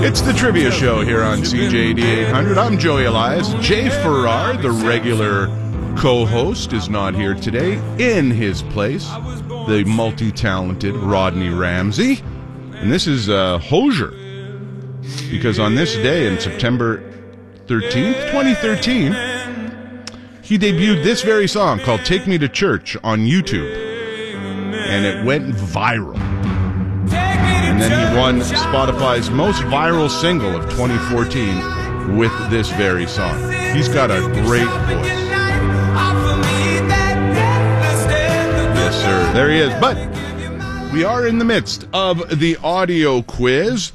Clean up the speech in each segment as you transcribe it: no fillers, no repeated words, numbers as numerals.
It's the trivia show here on CJD 800. I'm Joey Elias. Jay Farrar, the regular co-host, is not here today. In his place, the multi-talented Rodney Ramsey. And this is Hozier. Because on this day, in September 13th, 2013, he debuted this very song called Take Me to Church on YouTube. And it went viral. And then he won Spotify's most viral single of 2014 with this very song. He's got a great voice. Yes, sir. There he is. But we are in the midst of the audio quiz.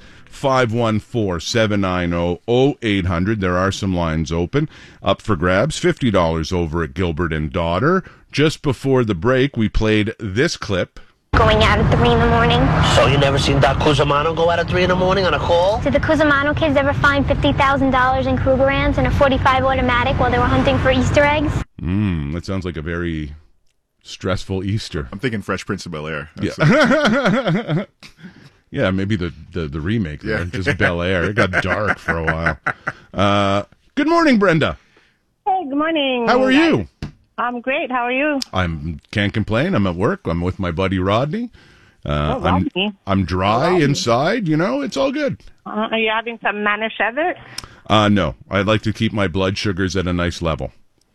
514-790-0800. There are some lines open. Up for grabs. $50 over at Gilbert and Daughter. Just before the break, we played this clip. Going out at 3 in the morning. So you never seen Doc Cusimano go out at 3 in the morning on a call? Did the Cusimano kids ever find $50,000 in Krugerrands and a .45 automatic while they were hunting for Easter eggs? That sounds like a very stressful Easter. I'm thinking Fresh Prince of Bel-Air. Yeah. Yeah, maybe the remake there. Yeah. Just Bel-Air. It got dark for a while. Good morning, Brenda. Hey, good morning. How are you? I'm great. How are you? Can't complain. I'm at work. I'm with my buddy Rodney. Rodney. I'm dry inside. You know, it's all good. Are you having some Manischewitz? No. I'd like to keep my blood sugars at a nice level.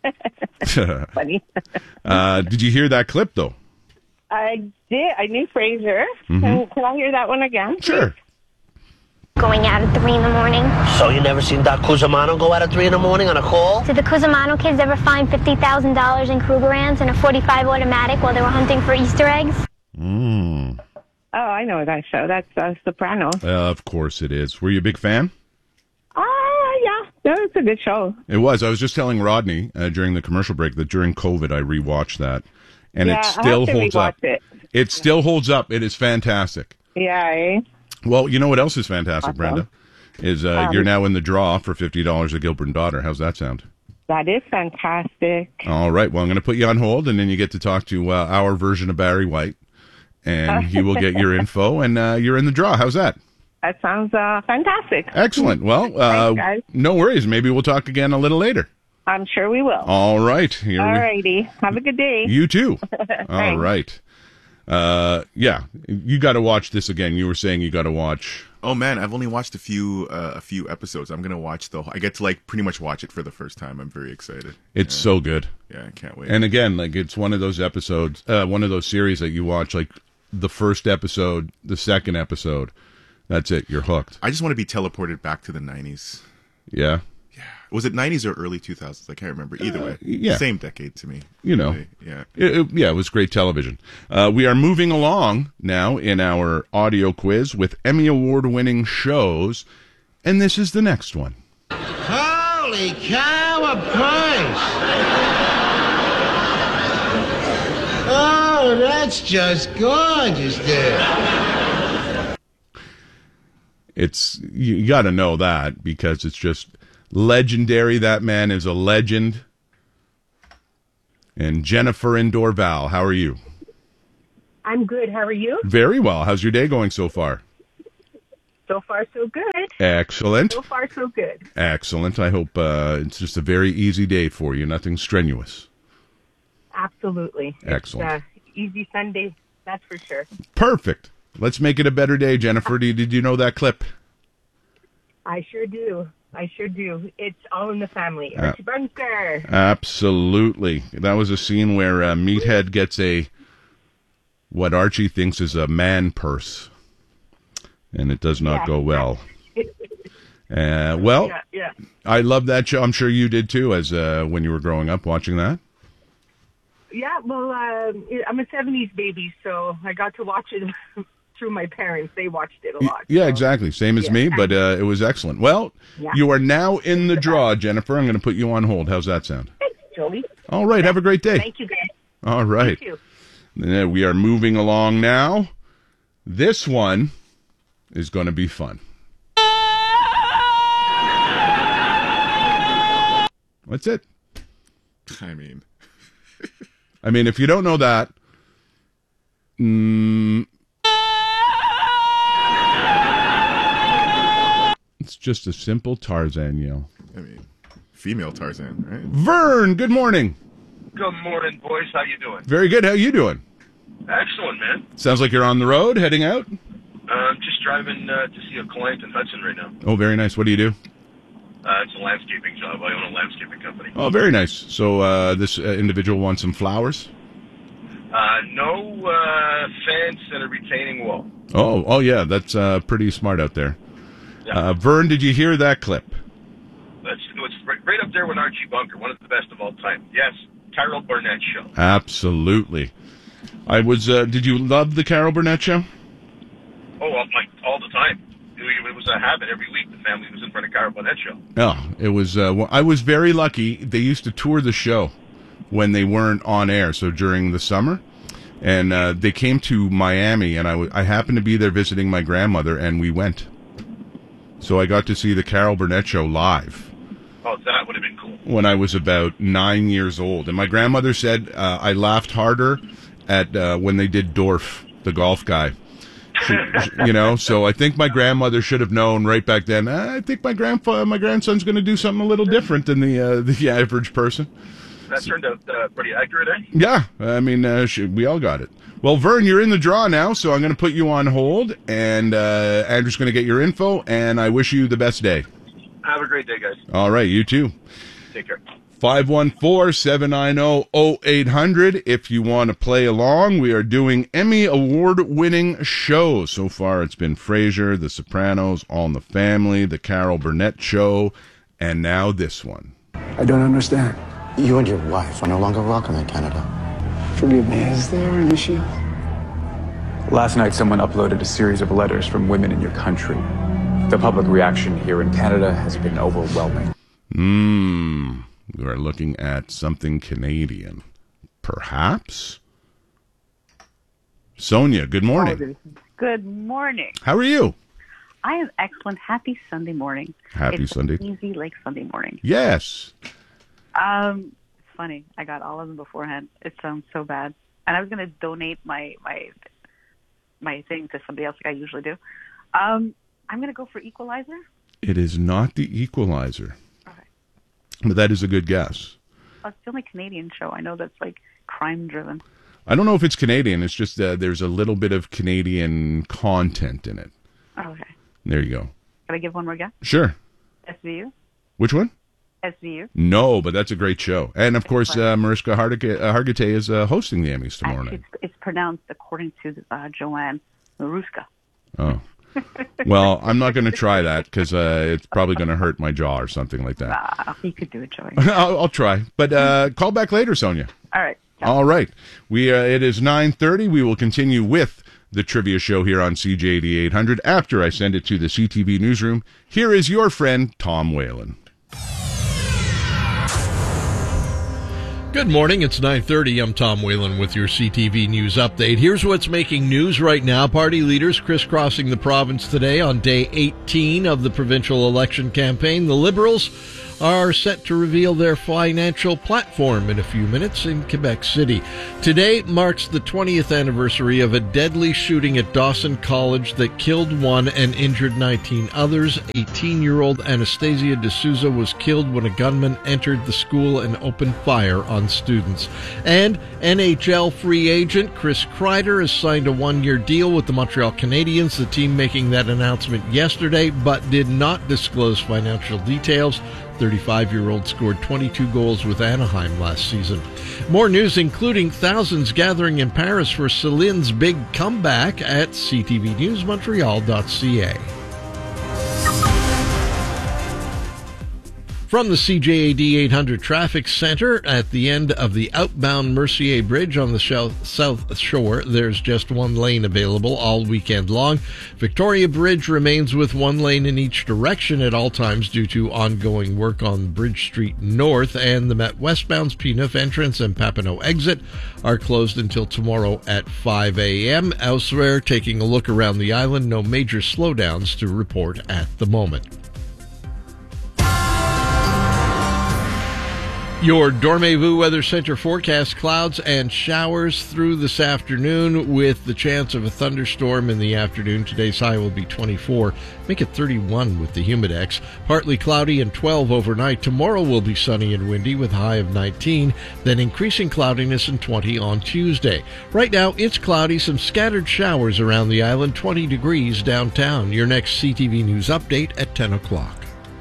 Funny. Did you hear that clip, though? I did. I knew Fraser. Mm-hmm. Can I hear that one again? Sure. Going out at 3 in the morning. So you never seen Doc Cusimano go out at 3 in the morning on a call? Did the Cusimano kids ever find $50,000 in Krugerrands and a .45 automatic while they were hunting for Easter eggs? Oh, I know that show. That's Sopranos. Of course it is. Were you a big fan? Yeah. That was a good show. It was. I was just telling Rodney during the commercial break that during COVID I rewatched that. And Yeah, it I still have to holds up. rewatch it. It still holds up. It is fantastic. Yeah, eh? Well, you know what else is fantastic, Awesome. Brenda? Is you're now in the draw for $50 at Gilbert and Daughter. How's that sound? That is fantastic. All right. Well, I'm going to put you on hold, and then you get to talk to our version of Barry White, and he will get your info, and you're in the draw. How's that? That sounds fantastic. Excellent. Well, Thanks, guys. no worries. Maybe we'll talk again a little later. I'm sure we will. All right. All righty. Have a good day. You too. All Thanks. right. Yeah, you got to watch this again. You were saying you got to watch. Oh man, I've only watched a few episodes. I'm gonna watch I get to pretty much watch it for the first time. I'm very excited. It's so good. Yeah, I can't wait. And again, it's one of those episodes, one of those series that you watch, the first episode, the second episode. That's it. You're hooked. I just want to be teleported back to the 90s. Yeah. Was it 90s or early 2000s? I can't remember. Either way, yeah. Same decade to me. You know. Yeah. It was great television. We are moving along now in our audio quiz with Emmy Award-winning shows, and this is the next one. Holy cow, a price! Oh, that's just gorgeous there. You got to know that because it's just legendary. That man is a legend. And Jennifer and Dorval, how are you? I'm good. How are you? Very well. How's your day going so far? So far, so good. Excellent. So far, so good. Excellent. I hope it's just a very easy day for you. Nothing strenuous. Absolutely. Excellent. Easy Sunday, that's for sure. Perfect. Let's make it a better day, Jennifer. Did you know that clip? I sure do. It's All in the Family. Archie Bunker. Absolutely. That was a scene where Meathead gets what Archie thinks is a man purse, and it does not go well. Yeah. I love that show. I'm sure you did too, as when you were growing up watching that. Yeah, well, I'm a 70s baby, so I got to watch it through my parents. They watched it a lot. Yeah, so. exactly. Same as me, but it was excellent. Well, you are now in the draw, Jennifer. I'm going to put you on hold. How's that sound? Thanks, Joey. All right. Have a great day. Thank you, guys. All right. You too. We are moving along now. This one is going to be fun. What's it? I mean, if you don't know that, It's just a simple Tarzan yell. I mean, female Tarzan, right? Vern, good morning. Good morning, boys. How you doing? Very good. How you doing? Excellent, man. Sounds like you're on the road, heading out. I'm just driving to see a client in Hudson right now. Oh, very nice. What do you do? It's a landscaping job. I own a landscaping company. Oh, very nice. So this individual wants some flowers? No fence and a retaining wall. Oh, yeah. That's pretty smart out there. Yeah. Vern, did you hear that clip? It's right up there with Archie Bunker, one of the best of all time. Yes, Carol Burnett show. Absolutely. I was. Did you love the Carol Burnett show? Oh, like all the time. It was a habit every week. The family was in front of Carol Burnett show. Oh, it was. I was very lucky. They used to tour the show when they weren't on air, so during the summer, and they came to Miami, and I happened to be there visiting my grandmother, and we went. So I got to see the Carol Burnett show live. Oh, that would have been cool. When I was about 9 years old, and my grandmother said I laughed harder at when they did Dorf, the golf guy. So I think my grandmother should have known right back then. I think my grandson's going to do something a little different than the average person. That turned out pretty accurate, eh? Yeah, I mean, we all got it. Well, Vern, you're in the draw now, so I'm going to put you on hold, and Andrew's going to get your info, and I wish you the best day. Have a great day, guys. All right, you too. Take care. 514-790-0800 if you want to play along. We are doing Emmy Award-winning shows. So far, it's been Frasier, The Sopranos, All in the Family, The Carol Burnett Show, and now this one. I don't understand. You and your wife are no longer welcome in Canada. Forgive me, is there an issue? Last night, someone uploaded a series of letters from women in your country. The public reaction here in Canada has been overwhelming. We are looking at something Canadian. Perhaps? Sonia, good morning. Good morning. How are you? I am excellent. Happy Sunday morning. Happy Sunday. Easy like Sunday morning. Yes. It's funny. I got all of them beforehand. It sounds so bad. And I was going to donate my thing to somebody else like I usually do. I'm going to go for Equalizer. It is not the Equalizer. Okay. But that is a good guess. It's the only Canadian show. I know that's like crime-driven. I don't know if it's Canadian. It's just there's a little bit of Canadian content in it. Okay. There you go. Can I give one more guess? Sure. SVU? Which one? SVU. No, but that's a great show. And, of course, Mariska Hargitay is hosting the Emmys tomorrow night. It's pronounced according to Joanne Maruska. Oh. Well, I'm not going to try that because it's probably going to hurt my jaw or something like that. You could do it, Joey. I'll try. But call back later, Sonia. All right. All right. It is 9:30. We will continue with the trivia show here on CJAD 800 after I send it to the CTV newsroom. Here is your friend, Tom Whalen. Good morning. It's 9:30. I'm Tom Whalen with your CTV News Update. Here's what's making news right now. Party leaders crisscrossing the province today on day 18 of the provincial election campaign. The Liberals are set to reveal their financial platform in a few minutes in Quebec City. Today marks the 20th anniversary of a deadly shooting at Dawson College that killed one and injured 19 others. 18-year-old Anastasia D'Souza was killed when a gunman entered the school and opened fire on students. And NHL free agent Chris Kreider has signed a one-year deal with the Montreal Canadiens, the team making that announcement yesterday, but did not disclose financial details. 35-year-old scored 22 goals with Anaheim last season. More news, including thousands gathering in Paris for Celine's big comeback at ctvnewsmontreal.ca. From the CJAD 800 Traffic Center at the end of the outbound Mercier Bridge on the South Shore, there's just one lane available all weekend long. Victoria Bridge remains with one lane in each direction at all times due to ongoing work on Bridge Street North, and the Met westbound's P9 entrance and Papineau exit are closed until tomorrow at 5 a.m. Elsewhere, taking a look around the island, no major slowdowns to report at the moment. Your Dormez-vous Weather Center forecast: clouds and showers through this afternoon with the chance of a thunderstorm in the afternoon. Today's high will be 24. Make it 31 with the Humidex. Partly cloudy and 12 overnight. Tomorrow will be sunny and windy with a high of 19. Then increasing cloudiness and 20 on Tuesday. Right now it's cloudy. Some scattered showers around the island. 20 degrees downtown. Your next CTV News update at 10 o'clock.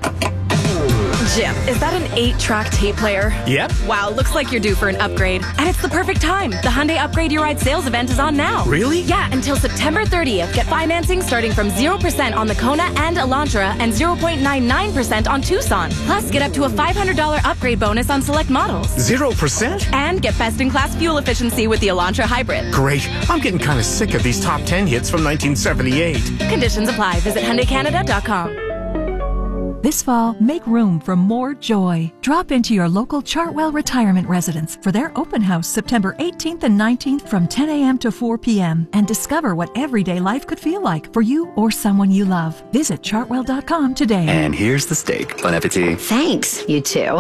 Jim, is that an 8-track tape player? Yep. Wow, looks like you're due for an upgrade. And it's the perfect time. The Hyundai Upgrade Your Ride sales event is on now. Really? Yeah, until September 30th. Get financing starting from 0% on the Kona and Elantra and 0.99% on Tucson. Plus, get up to a $500 upgrade bonus on select models. 0%? And get best-in-class fuel efficiency with the Elantra Hybrid. Great. I'm getting kind of sick of these top 10 hits from 1978. Conditions apply. Visit HyundaiCanada.com. This fall, make room for more joy. Drop into your local Chartwell Retirement Residence for their open house September 18th and 19th from 10 a.m. to 4 p.m. and discover what everyday life could feel like for you or someone you love. Visit Chartwell.com today. And here's the steak. Bon appetit. Thanks, you too.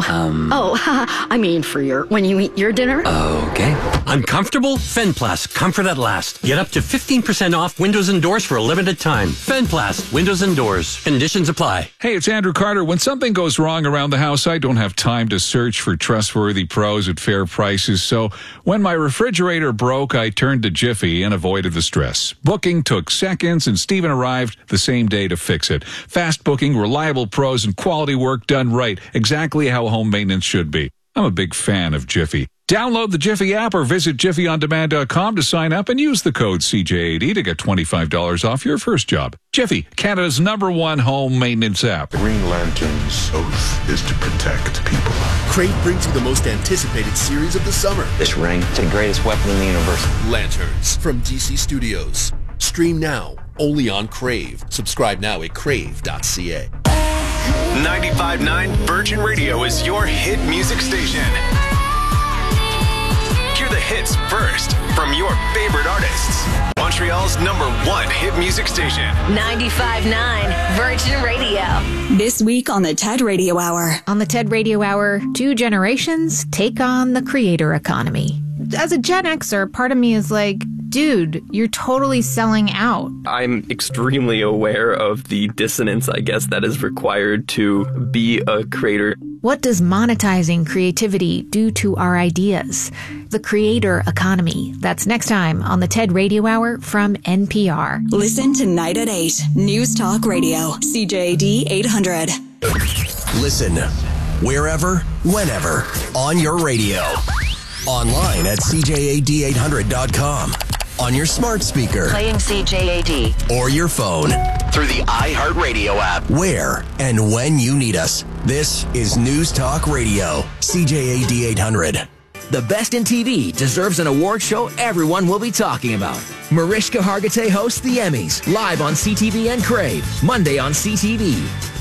I mean for when you eat your dinner. Okay. Uncomfortable? Fenplast. Comfort at last. Get up to 15% off windows and doors for a limited time. Fenplast. Windows and doors. Conditions apply. Hey, it's Andrew Carter. When something goes wrong around the house, I don't have time to search for trustworthy pros at fair prices. So when my refrigerator broke, I turned to Jiffy and avoided the stress. Booking took seconds, and Steven arrived the same day to fix it. Fast booking, reliable pros, and quality work done right. Exactly how home maintenance should be. I'm a big fan of Jiffy. Download the Jiffy app or visit JiffyOnDemand.com to sign up and use the code CJAD to get $25 off your first job. Jiffy, Canada's #1 home maintenance app. Green Lantern's oath is to protect people. Crave brings you the most anticipated series of the summer. This ring is the greatest weapon in the universe. Lanterns from DC Studios. Stream now, only on Crave. Subscribe now at crave.ca. 95.9 Virgin Radio is your hit music station. Hear the hits first from your favorite artists. Montreal's #1 hit music station. 95.9 Virgin Radio. This week on the TED Radio Hour. On the TED Radio Hour, 2 generations take on the creator economy. As a Gen Xer, part of me is like, dude, you're totally selling out. I'm extremely aware of the dissonance, I guess, that is required to be a creator. What does monetizing creativity do to our ideas? The creator economy. That's next time on the TED Radio Hour from NPR. Listen tonight at 8. News Talk Radio. CJAD 800. Listen wherever, whenever, on your radio. Online at CJAD800.com. On your smart speaker. Playing CJAD. Or your phone. Through the iHeartRadio app. Where and when you need us. This is News Talk Radio. CJAD 800. The Best in TV deserves an award show everyone will be talking about. Mariska Hargitay hosts the Emmys, live on CTV and Crave, Monday on CTV.